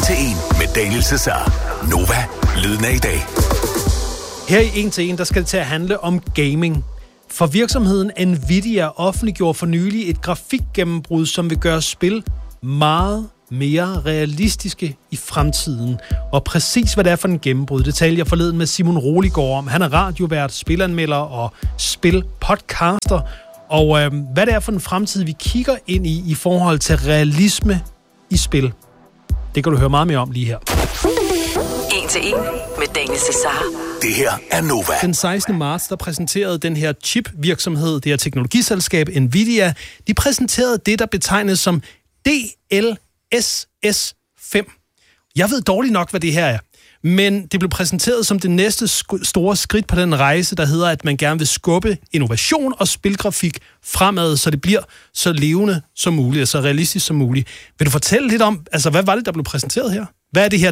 til en med Daniel Cesar. Nova, lyden af i dag. Her i 1 til 1, der skal det til at handle om gaming. For virksomheden Nvidia offentliggjorde for nylig et grafikgennembrud, som vil gøre spil meget mere realistiske i fremtiden. Og præcis hvad det er for en gennembrud, det talte jeg forleden med Simon Roliggaard om. Han er radiovært, spilanmelder og spilpodcaster. Og hvad det er for en fremtid, vi kigger ind i forhold til realisme i spil. Det kan du høre meget mere om lige her. 1 til 1 med Daniel Cesar. Det her er Nova. Den 16. marts, der præsenterede den her chip-virksomhed, det her teknologiselskab Nvidia, de præsenterede det, der betegnes som DLSS 5. Jeg ved dårligt nok, hvad det her er, men det blev præsenteret som det næste store skridt på den rejse, der hedder, at man gerne vil skubbe innovation og spilgrafik fremad, så det bliver så levende som muligt, og så realistisk som muligt. Vil du fortælle lidt om, altså hvad var det, der blev præsenteret her? Hvad er det her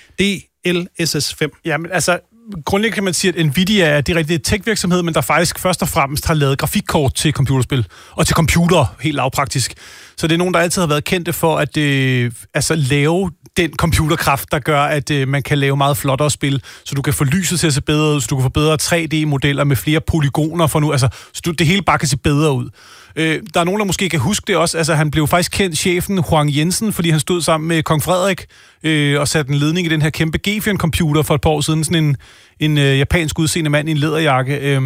DLSS 5? Jamen, altså, grundlæggende kan man sige, at Nvidia er det rigtige tech-virksomhed, men der faktisk først og fremmest har lavet grafikkort til computerspil, og til computer, helt lavpraktisk. Så det er nogen, der altid har været kendte for at lave den computerkraft, der gør, at man kan lave meget flottere spil, så du kan få lyset til at se bedre ud, så du kan få bedre 3D-modeller med flere polygoner for nu, altså, så det hele bare kan se bedre ud. Der er nogen, der måske kan huske det også. Altså, han blev faktisk kendt, chefen Huang Jensen, fordi han stod sammen med kong Frederik og satte en ledning i den her kæmpe Gefion-computer for et par år siden. Sådan en japansk udseende mand i en læderjakke.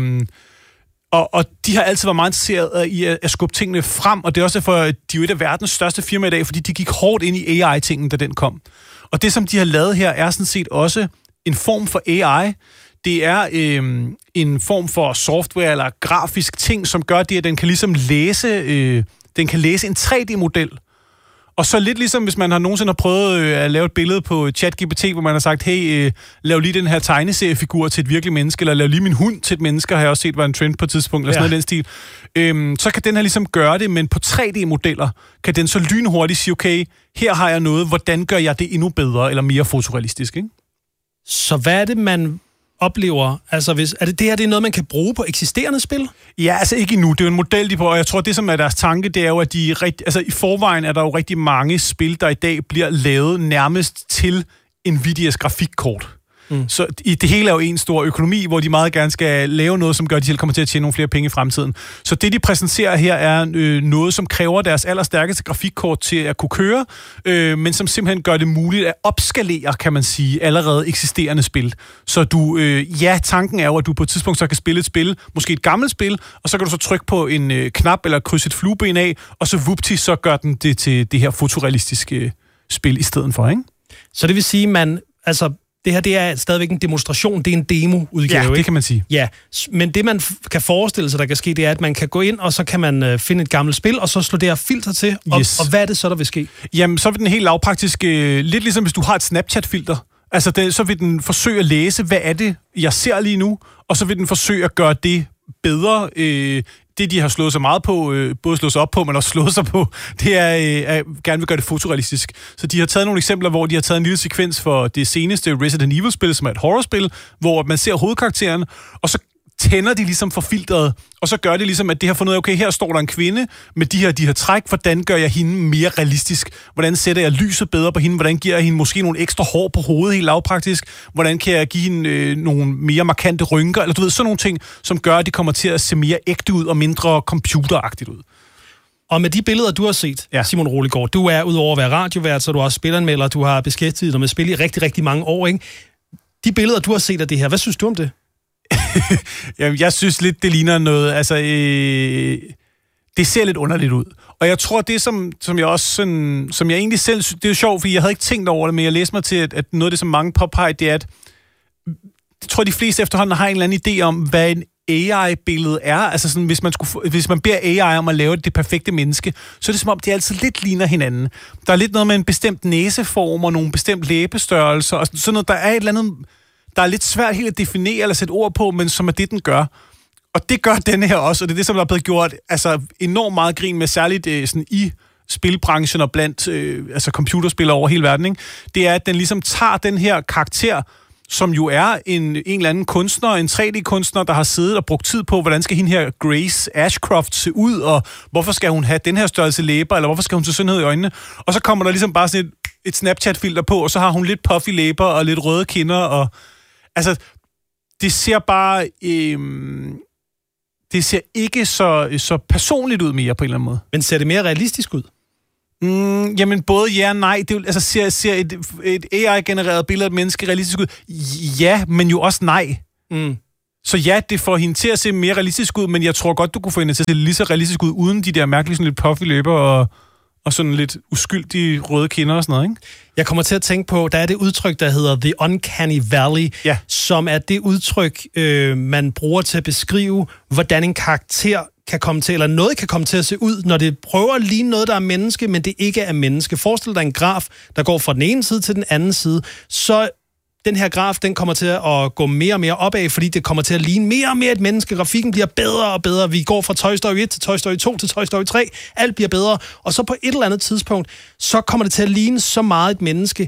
Og de har altid været meget interesseret i at skubbe tingene frem, og det er også derfor, at de er et af verdens største firmaer i dag, fordi de gik hårdt ind i AI-tingen, da den kom. Og det, som de har lavet her, er sådan set også en form for AI. Det er en form for software eller grafisk ting, som gør det, at den kan ligesom læse en 3D-model. Og så lidt ligesom, hvis man har nogensinde prøvet at lave et billede på ChatGPT, hvor man har sagt, hey, lav lige den her tegneseriefigur til et virkeligt menneske, eller lav lige min hund til et menneske, har jeg også set var en trend på et tidspunkt, eller sådan noget i den stil. Så kan den her ligesom gøre det, men på 3D-modeller kan den så lynhurtigt sige, okay, her har jeg noget, hvordan gør jeg det endnu bedre, eller mere fotorealistisk, ikke? Så hvad er det, man oplever? Altså, det her er noget, man kan bruge på eksisterende spil? Ja, altså ikke endnu. Det er jo en model, de på, og jeg tror, det som er deres tanke, det er jo, at i forvejen er der jo rigtig mange spil, der i dag bliver lavet nærmest til Nvidias grafikkort. Så det hele er jo en stor økonomi, hvor de meget gerne skal lave noget, som gør, at de selv kommer til at tjene nogle flere penge i fremtiden. Så det, de præsenterer her, er noget, som kræver deres allerstærkeste grafikkort til at kunne køre, men som simpelthen gør det muligt at opskalere, kan man sige, allerede eksisterende spil. Så tanken er jo, at du på et tidspunkt så kan spille et spil, måske et gammelt spil, og så kan du så trykke på en knap eller krydse et flueben af, og så vupti, så gør den det til det her fotorealistiske spil i stedet for, ikke? Så det vil sige, det her, det er stadigvæk en demonstration, det er en demo-udgave, ja, det kan man sige. Ja, men det man kan forestille sig, der kan ske, det er, at man kan gå ind, og så kan man finde et gammelt spil, og så slå det her filter til, og hvad er det så, der vil ske? Jamen, så vil den helt lavpraktisk, lidt ligesom hvis du har et Snapchat-filter, altså så vil den forsøge at læse, hvad er det, jeg ser lige nu, og så vil den forsøge at gøre det bedre. Det, de har slået sig meget på, både slået sig op på, men også slået sig på, det er, at gerne vil gøre det fotorealistisk. Så de har taget nogle eksempler, hvor de har taget en lille sekvens for det seneste Resident Evil-spil, som er et horrorspil, hvor man ser hovedkarakteren, og så tænder de ligesom for filteret, og så gør det ligesom, at det har fundet ud af, okay, her står der en kvinde med de her træk, hvordan gør jeg hende mere realistisk? Hvordan sætter jeg lyset bedre på hende? Hvordan giver jeg hende måske nogle ekstra hår på hovedet, helt lavpraktisk? Hvordan kan jeg give hende nogle mere markante rynker? Eller du ved, sådan nogle ting, som gør, at det kommer til at se mere ægte ud og mindre computeragtigt ud. Og med de billeder, du har set, Simon Roliggaard, du er udover at være radiovært, så du er også spilanmelder, du har beskæftiget dig med spil i rigtig, rigtig mange år, ikke? De billeder, du har set af det her, hvad synes du om det? Jamen, jeg synes lidt, det ligner noget, altså, det ser lidt underligt ud. Og jeg tror, det som jeg også sådan, som jeg egentlig selv, det er jo sjovt, fordi jeg havde ikke tænkt over det, men jeg læste mig til, at noget af det, som mange påpeger, det er, at jeg tror, de fleste efterhånden har en eller anden idé om, hvad en AI-billede er. Altså sådan, hvis man beder AI om at lave det perfekte menneske, så er det som om, det altid lidt ligner hinanden. Der er lidt noget med en bestemt næseform og nogle bestemt læbestørrelser, og sådan noget, der er et eller andet, der er lidt svært helt at definere eller sætte ord på, men som er det, den gør. Og det gør denne her også, og det er det, som der er blevet gjort enormt meget grin med, særligt sådan i spilbranchen og blandt computerspillere over hele verden, ikke? Det er, at den ligesom tager den her karakter, som jo er en eller anden kunstner, en 3D-kunstner, der har siddet og brugt tid på, hvordan skal hende her Grace Ashcroft se ud, og hvorfor skal hun have den her størrelse læber, eller hvorfor skal hun se sådan noget i øjnene? Og så kommer der ligesom bare sådan et et Snapchat-filter på, og så har hun lidt puffy læber og lidt røde kinder, og altså, det ser bare... det ser ikke så personligt ud mere, på en eller anden måde. Men ser det mere realistisk ud? Jamen, både ja og nej. Det er, altså, ser et AI-genereret billede af et menneske realistisk ud? Ja, men jo også nej. Så ja, det får hende til at se mere realistisk ud, men jeg tror godt, du kunne få hende til at se lige så realistisk ud, uden de der mærkelige sådan lidt puffy læber og sådan lidt uskyldige røde kinder og sådan noget, ikke? Jeg kommer til at tænke på, der er det udtryk, der hedder The Uncanny Valley, som er det udtryk, man bruger til at beskrive, hvordan en karakter kan komme til, eller noget kan komme til at se ud, når det prøver at ligne noget, der er menneske, men det ikke er menneske. Forestil dig en graf, der går fra den ene side til den anden side, så den her graf, den kommer til at gå mere og mere opad, fordi det kommer til at ligne mere og mere et menneske. Grafikken bliver bedre og bedre. Vi går fra Toy Story 1 til Toy Story 2 til Toy Story 3. Alt bliver bedre. Og så på et eller andet tidspunkt, så kommer det til at ligne så meget et menneske,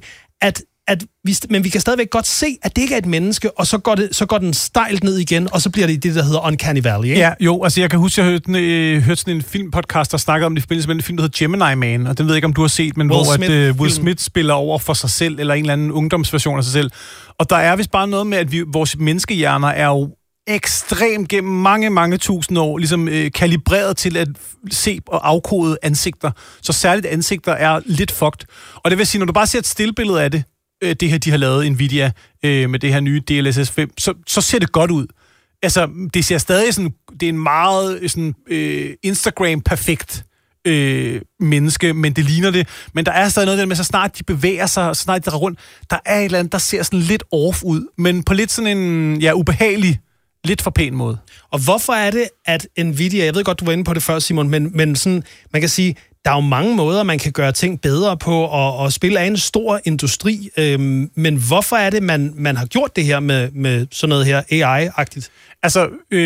men vi kan stadigvæk godt se, at det ikke er et menneske, og så går den stejlt ned igen, og så bliver det det, der hedder Uncanny Valley, ikke? Ja, jo, altså jeg kan huske, jeg hørte sådan en filmpodcast, der snakkede om det i forbindelse med en film, der hedder Gemini Man, og den ved jeg ikke, om du har set, men Will Smith spiller over for sig selv, eller en eller anden ungdomsversion af sig selv. Og der er vist bare noget med, at vores menneskehjerner er jo ekstremt gennem mange, mange tusind år ligesom kalibreret til at se og afkode ansigter. Så særligt ansigter er lidt fucked. Og det vil sige, når du bare ser et stillbillede af det her, de har lavet Nvidia med det her nye DLSS 5, så ser det godt ud. Altså, det ser stadig sådan, det er en meget sådan, Instagram-perfekt menneske, men det ligner det. Men der er stadig noget der med, så snart de bevæger sig, så snart de drar rundt, der er et eller andet, der ser sådan lidt off ud, men på lidt sådan en, ubehagelig, lidt for pæn måde. Og hvorfor er det, at Nvidia, jeg ved godt, du var inde på det før, Simon, men sådan, man kan sige, der er jo mange måder, man kan gøre ting bedre på, og spil er en stor industri, men hvorfor er det, man har gjort det her med sådan noget her AI-agtigt? Altså,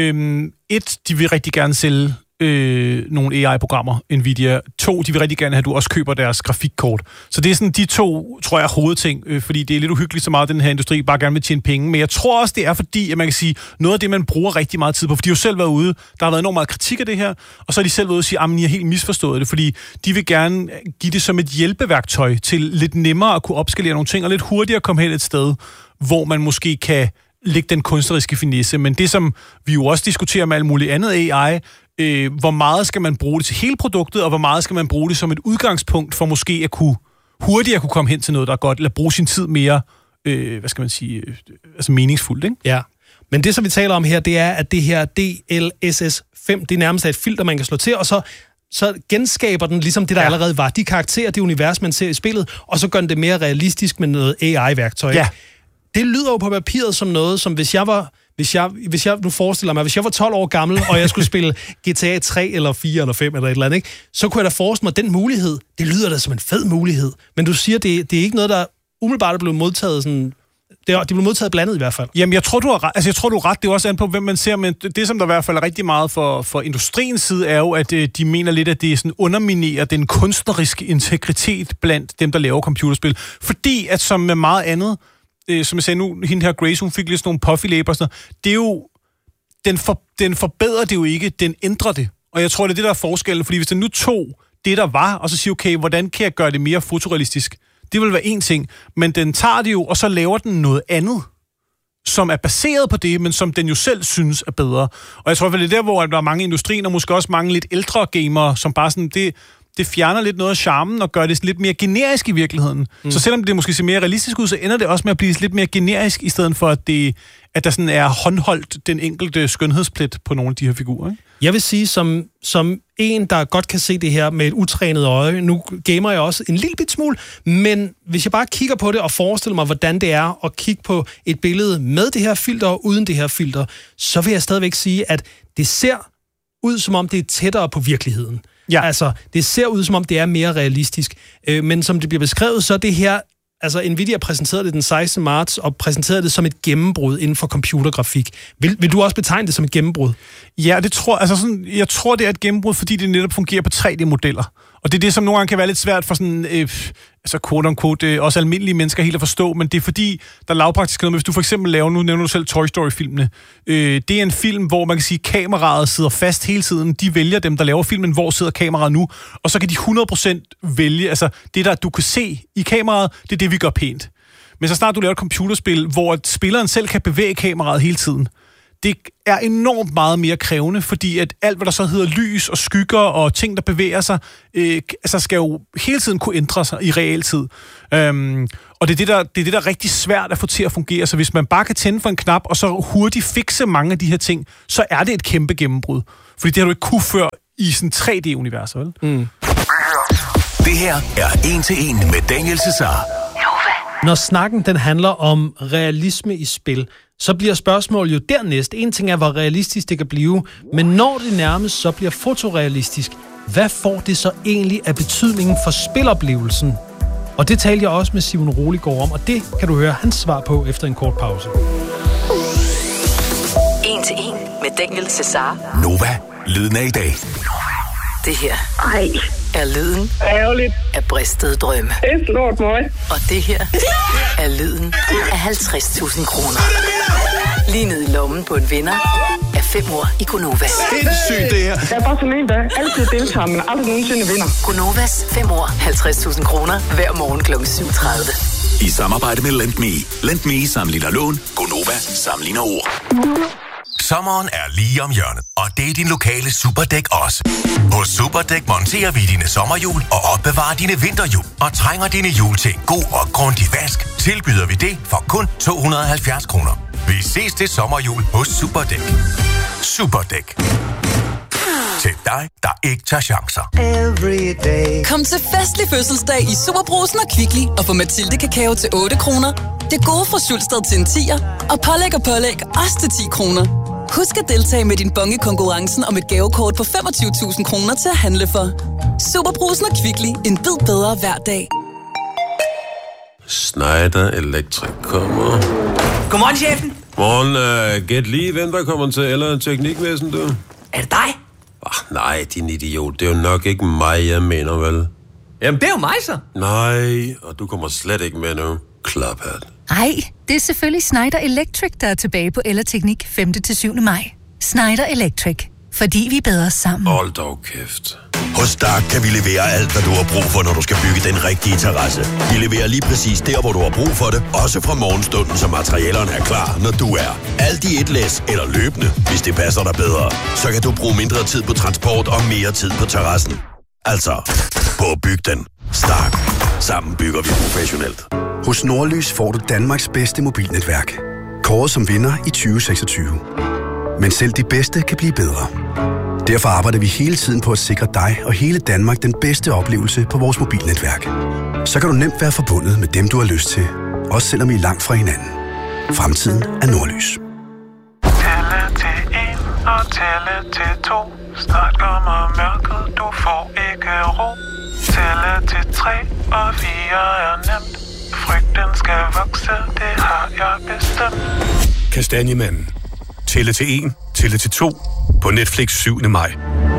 de vil rigtig gerne sælge nogle AI-programmer, Nvidia. 2, de vil rigtig gerne have, at du også køber deres grafikkort. Så det er sådan de 2, tror jeg, hovedting, fordi det er lidt uhyggeligt så meget, den her industri bare gerne vil tjene penge. Men jeg tror også, det er fordi, at man kan sige, noget af det, man bruger rigtig meget tid på, for de har jo selv været ude, der har været enormt meget kritik af det her, og så har de selv været ude og sige, at I har helt misforstået det, fordi de vil gerne give det som et hjælpeværktøj til lidt nemmere at kunne opskalere nogle ting, og lidt hurtigere komme hen et sted, hvor man måske kan lægge den kunstneriske finesse. Men det, som vi jo også diskuterer med alt muligt andet AI, hvor meget skal man bruge det til hele produktet, og hvor meget skal man bruge det som et udgangspunkt for måske at kunne hurtigere kunne komme hen til noget, der er godt, eller bruge sin tid mere, altså meningsfuldt, ikke? Ja, men det, som vi taler om her, det er, at det her DLSS 5, det er nærmest et filter, man kan slå til, og så genskaber den ligesom det, der allerede var. De karakterer, det univers, man ser i spillet, og så gør den det mere realistisk med noget AI-værktøj. Ja. Det lyder jo på papiret som noget, som hvis jeg nu forestiller mig, hvis jeg var 12 år gammel, og jeg skulle spille GTA 3 eller 4 eller 5 eller et eller andet, ikke, så kunne jeg da forestille mig den mulighed. Det lyder da som en fed mulighed. Men du siger, det er ikke noget, der umiddelbart er blevet modtaget sådan... Det blev modtaget blandet i hvert fald. Jamen, jeg tror, du har ret. Altså, jeg tror, du har ret. Det er også an på, hvem man ser, men det, som der i hvert fald er rigtig meget for industriens side, er jo, at de mener lidt, at det sådan underminerer den kunstneriske integritet blandt dem, der laver computerspil. Fordi, at som med meget andet, som jeg sagde nu, hende her Grace, hun fik lidt sådan nogle puffy læber og sådan noget, det er jo, den forbedrer det jo ikke, den ændrer det. Og jeg tror, det er det, der er forskellen, fordi hvis den nu tog det, der var, og så siger, okay, hvordan kan jeg gøre det mere fotorealistisk? Det vil være en ting, men den tager det jo, og så laver den noget andet, som er baseret på det, men som den jo selv synes er bedre. Og jeg tror, det er der, hvor der er mange industrier, og måske også mange lidt ældre gamere, som bare sådan, det fjerner lidt noget af charmen og gør det lidt mere generisk i virkeligheden. Så selvom det måske ser mere realistisk ud, så ender det også med at blive lidt mere generisk, i stedet for, at der sådan er håndholdt den enkelte skønhedsplet på nogle af de her figurer, ikke? Jeg vil sige, som en, der godt kan se det her med et utrænet øje, nu gamer jeg også en lille bit smule, men hvis jeg bare kigger på det og forestiller mig, hvordan det er at kigge på et billede med det her filter og uden det her filter, så vil jeg stadigvæk sige, at det ser ud, som om det er tættere på virkeligheden. Ja. Altså, det ser ud, som om det er mere realistisk. Men som det bliver beskrevet, så er det her... Altså, Nvidia præsenterede det den 16. marts, og præsenterede det som et gennembrud inden for computergrafik. Vil du også betegne det som et gennembrud? Ja, jeg tror, det er et gennembrud, fordi det netop fungerer på 3D-modeller. Og det er det, som nogle gange kan være lidt svært for sådan, altså quote-unquote, også almindelige mennesker helt at forstå, men det er fordi, der er lavpraktisk noget med, hvis du for eksempel laver, nu nævner du selv Toy Story-filmene, det er en film, hvor man kan sige, kameraet sidder fast hele tiden. De vælger dem, der laver filmen, hvor sidder kameraet nu, og så kan de 100% vælge, altså det der, du kan se i kameraet, det er det, vi gør pænt. Men så snart du laver et computerspil, hvor spilleren selv kan bevæge kameraet hele tiden, det er enormt meget mere krævende, fordi at alt, hvad der så hedder lys og skygger og ting, der bevæger sig, altså skal jo hele tiden kunne ændre sig i realtid. Og det er det, der er rigtig svært at få til at fungere. Så hvis man bare kan tænde for en knap, og så hurtigt fikse mange af de her ting, så er det et kæmpe gennembrud. Fordi det har du ikke kunne før i sådan 3D-universer, vel? Mm. Det her er 1-1 med Daniel Cesar. Når snakken den handler om realisme i spil, så bliver spørgsmålet jo dernæst. En ting er, hvor realistisk det kan blive, men når det nærmest så bliver fotorealistisk, hvad får det så egentlig af betydningen for spiloplevelsen? Og det talte jeg også med Simon Roligård om, og det kan du høre hans svar på efter en kort pause. 1-1 med Daniel Cesar. Nova, lyden af i dag. Det her er lyden af bristede drømme. Det er slået mig. Og det her er lyden af 50.000 kroner. Lige ned i lommen på en vinder af 5 år i Gonovas. Sindssygt det her. Jeg er bare sådan en, der altid deltager, men aldrig nogensinde vinder. Gonovas 5 år, 50.000 kroner hver morgen kl. 7.30. I samarbejde med LendMe. LendMe sammenligner lån. Gonova sammenligner ord. Sommeren er lige om hjørnet, og det er din lokale Superdæk også. Hos Superdæk monterer vi dine sommerhjul og opbevarer dine vinterhjul. Og trænger dine hjul til en god og grundig vask, tilbyder vi det for kun 270 kroner. Vi ses til sommerhjul hos Superdæk. Superdæk. Til dig, der ikke tager chancer. Kom til festlig fødselsdag i Superbrugsen og Kvickly og få Mathilde kakao til 8 kroner. Det gode fra Schulstad til en 10'er, og pålæg også til 10 kroner. Husk at deltage med din bonge konkurrencen om et gavekort på 25.000 kroner til at handle for. Superbrugsen og Kvickly. En bid bedre hver dag. Schneider Electric kommer. Godmorgen, chefen. Morgen, gæt lige, hvem der kommer til eller teknikvæsen, du? Er det dig? Nej, din idiot. Det er jo nok ikke mig, jeg mener, vel? Jamen, det er jo mig, så. Nej, og du kommer slet ikke med nu. Klaphat. Ej, det er selvfølgelig Schneider Electric, der er tilbage på Ellerteknik 5. til 7. maj. Schneider Electric. Fordi vi er bedre sammen. Hold dog kæft. Hos Stark kan vi levere alt, hvad du har brug for, når du skal bygge den rigtige terrasse. Vi leverer lige præcis der, hvor du har brug for det, også fra morgenstunden, så materialerne er klar, når du er. Alt i et læs eller løbende, hvis det passer dig bedre. Så kan du bruge mindre tid på transport og mere tid på terrassen. Altså, på at bygge den. Stark. Sammen bygger vi professionelt. Hos Nordlys får du Danmarks bedste mobilnetværk. Kåret som vinder i 2026. Men selv de bedste kan blive bedre. Derfor arbejder vi hele tiden på at sikre dig og hele Danmark den bedste oplevelse på vores mobilnetværk. Så kan du nemt være forbundet med dem, du har lyst til. Også selvom I er langt fra hinanden. Fremtiden er Nordlys. Tælle til 1 og tælle til 2. Snart kommer mørket, du får ikke ro. Tælle til 3 og 4 er nemt. Frygten skal vokse, det har jeg bestemt. Kastanjemanden. Tælle til 1, tælle til 2. På Netflix 7. maj.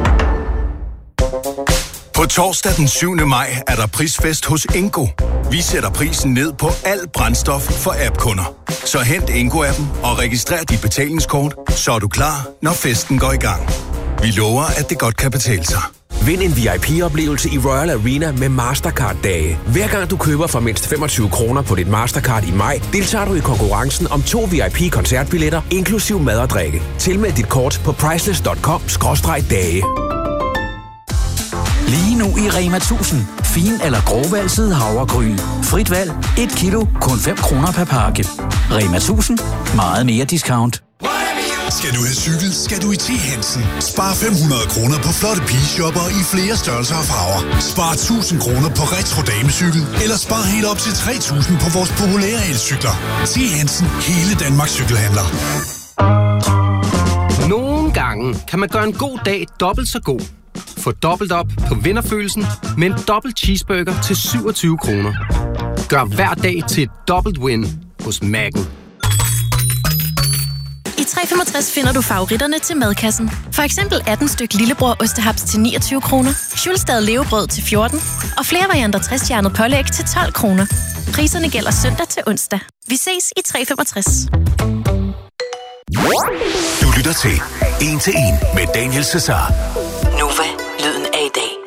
På torsdag den 7. maj er der prisfest hos Ingo. Vi sætter prisen ned på alt brændstof for app-kunder. Så hent Ingo-appen og registrer dit betalingskort, så er du klar, når festen går i gang. Vi lover, at det godt kan betale sig. Vind en VIP-oplevelse i Royal Arena med Mastercard-dage. Hver gang du køber for mindst 25 kroner på dit Mastercard i maj, deltager du i konkurrencen om 2 VIP-koncertbilletter, inklusiv mad og drikke. Tilmeld dit kort på priceless.com/dage. Lige nu i Rema 1000. Fin eller grovvalset havregryn. Frit valg. 1 kilo. Kun 5 kroner per pakke. Rema 1000. Meget mere discount. Skal du have cykel, skal du i T. Hansen. Spar 500 kroner på flotte pigeshopper i flere størrelser og farver. Spar 1000 kroner på retro damecykel, eller spar helt op til 3000 på vores populære elcykler. T. Hansen. Hele Danmarks cykelhandler. Nogle gange kan man gøre en god dag dobbelt så god. Få dobbelt op på vinderfølelsen med en dobbelt cheeseburger til 27 kroner. Gør hver dag til et dobbelt win hos Mac'en. I 3 365 finder du favoritterne til madkassen. For eksempel 18 styk lillebror ostehaps til 29 kroner, Schulstad levebrød til 14 og flere varianter 60-stjernet pålæg til 12 kroner. Priserne gælder søndag til onsdag. Vi ses i 365. Du lytter til 1 til 1 med Daniel Cesar. Nova, lyden af i dag.